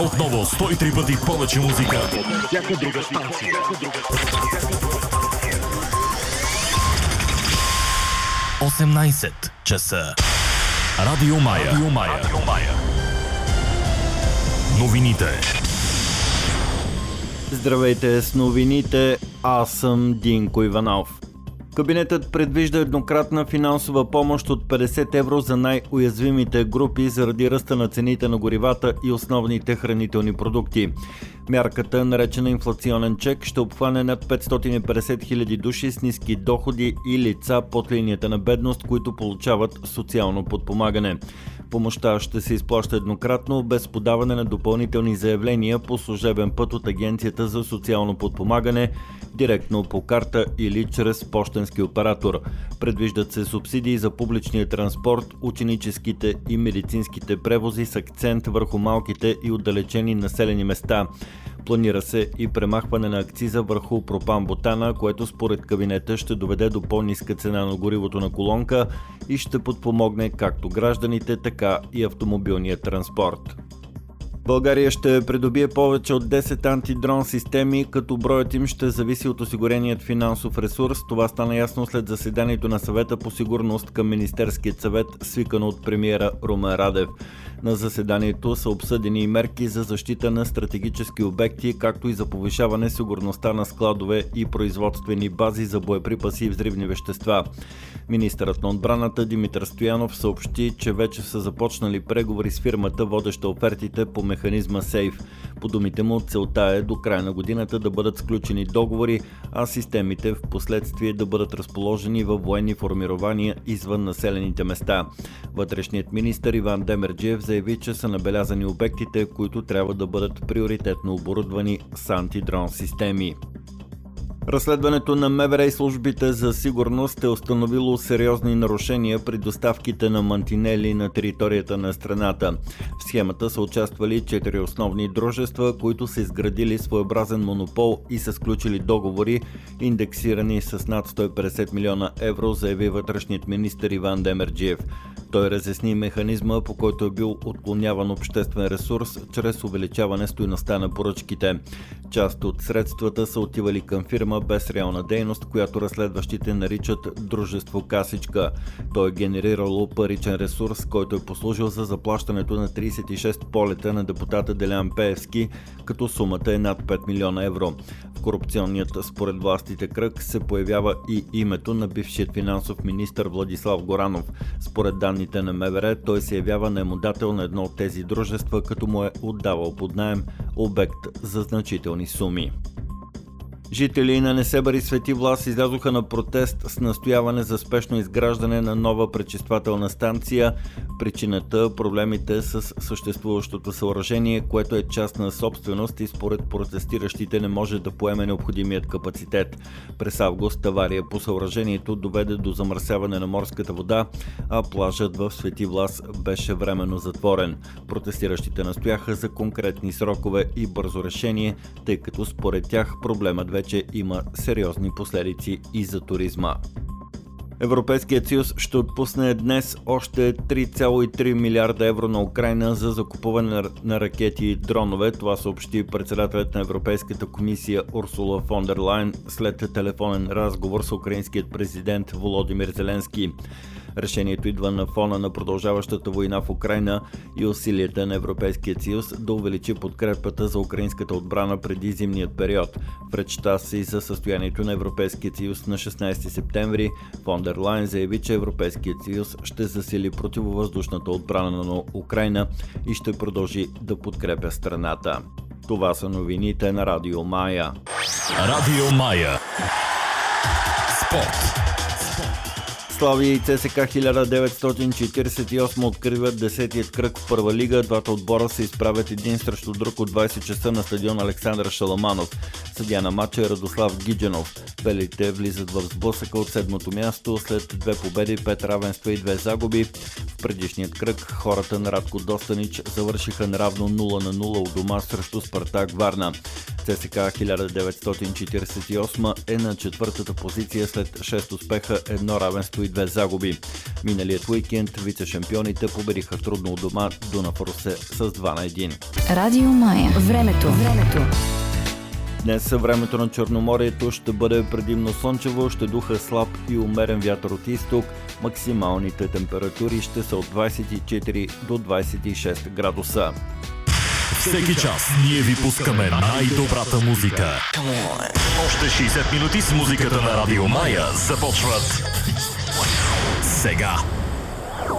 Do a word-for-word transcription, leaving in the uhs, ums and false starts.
Отново сто и три пъти повече музика. Всяка друга станция. осемнайсет часа. Радио Мая. Радио Мая. Радио Мая. Новините. Здравейте с новините, аз съм Динко Иванов. Кабинетът предвижда еднократна финансова помощ от петдесет евро за най-уязвимите групи заради ръста на цените на горивата и основните хранителни продукти. Мярката, наречена инфлационен чек, ще обхване над петстотин и петдесет хиляди души с ниски доходи и лица под линията на бедност, които получават социално подпомагане. Помощта ще се изплаща еднократно, без подаване на допълнителни заявления по служебен път от Агенцията за социално подпомагане, директно по карта или чрез пощенски оператор. Предвиждат се субсидии за публичния транспорт, ученическите и медицинските превози с акцент върху малките и отдалечени населени места. Планира се и премахване на акциза върху пропан-бутана, което според кабинета ще доведе до по-ниска цена на горивото на колонка и ще подпомогне както гражданите, така и автомобилния транспорт. България ще придобие повече от десет антидрон системи, като броят им ще зависи от осигуреният финансов ресурс. Това стана ясно след заседанието на съвета по сигурност към Министерският съвет, свикано от премиера Румен Радев. На заседанието са обсъдени и мерки за защита на стратегически обекти, както и за повишаване сигурността на складове и производствени бази за боеприпаси и взривни вещества. Министърът на отбраната Димитър Стоянов съобщи, че вече са започнали преговори с фирмата, водеща офертите по механизма Сейф. По думите му, целта е до края на годината да бъдат сключени договори, а системите в последствие да бъдат разположени във военни формирования извън населените места. Вътрешният министър Иван Демерджиев заяви, че са набелязани обектите, които трябва да бъдат приоритетно оборудвани с антидрон системи. Разследването на МВР и службите за сигурност е установило сериозни нарушения при доставките на мантинели на територията на страната. В схемата са участвали четири основни дружества, които са изградили своеобразен монопол и са сключили договори, индексирани с над сто и петдесет милиона евро, заяви вътрешният министър Иван Демерджиев. Той разясни механизма, по който е бил отклоняван обществен ресурс чрез увеличаване стойността на поръчките. Част от средствата са отивали към фирма без реална дейност, която разследващите наричат дружество Касичка. Той е генерирало паричен ресурс, който е послужил за заплащането на трийсет и шест полета на депутата Делян Пеевски, като сумата е над пет милиона евро. В корупционният според властите кръг се появява и името на бившият финансов министър Владислав Горанов. Според данните на МВР, той се явява наемодател на едно от тези дружества, като му е отдавал под наем обект за значителни суми. Жители на Несебър и Свети Влас излязоха на протест с настояване за спешно изграждане на нова пречиствателна станция. Причината – проблемите с съществуващото съоръжение, което е частна собственост и според протестиращите не може да поеме необходимият капацитет. През август авария по съоръжението доведе до замърсяване на морската вода, а плажът в Свети Влас беше временно затворен. Протестиращите настояха за конкретни срокове и бързо решение, тъй като според тях проблемът вече има сериозни последици и за туризма. Европейският съюз ще отпусне днес още три цяло и три милиарда евро на Украйна за закупуване на ракети и дронове. Това съобщи председателят на Европейската комисия Урсула фон дер Лайен след телефонен разговор с украинският президент Володимир Зеленски. Решението идва на фона на продължаващата война в Украйна и усилията на Европейския съюз да увеличи подкрепата за украинската отбрана преди зимният период. В речта си за състоянието на Европейския съюз на шестнайсети септември фон дер Лайен заяви, че Европейският съюз ще засили противовъздушната отбрана на Украйна и ще продължи да подкрепя страната. Това са новините на Радио Мая. Радио Мая. Спорт. Славия и ЦСКА хиляда деветстотин четирийсет и осем откриват десетият кръг в първа лига. Двата отбора се изправят един срещу друг от двайсет часа на стадион Александър Шаламанов. Съдия на матча е Радослав Гиджанов. Белите влизат в сблъсъка от седмото място след две победи, пет равенства и две загуби. В предишният кръг хората на Радко Достанич завършиха неравно нула на нула у дома срещу Спартак Варна. ЦСКА хиляда деветстотин четиридесет и осма е на четвъртата позиция след шест успеха, едно равенство и две загуби. Миналият уикенд вице-шампионите победиха трудно у дома Дунав Русе с два на един. Радио Мая. Времето. Времето. Днес времето на Черноморието ще бъде предимно слънчево, ще духа слаб и умерен вятър от изток. Максималните температури ще са от двадесет и четири до двадесет и шест градуса. Всеки час ние ви пускаме най-добрата музика. Още шейсет минути с музиката на Радио Мая започват сега.